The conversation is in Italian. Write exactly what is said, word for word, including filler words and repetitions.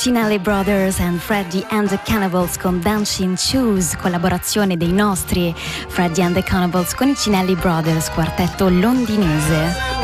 Cinelli Brothers and Freddie and the Cannibals con Dancing Shoes, collaborazione dei nostri Freddie and the Cannibals con i Cinelli Brothers, quartetto londinese.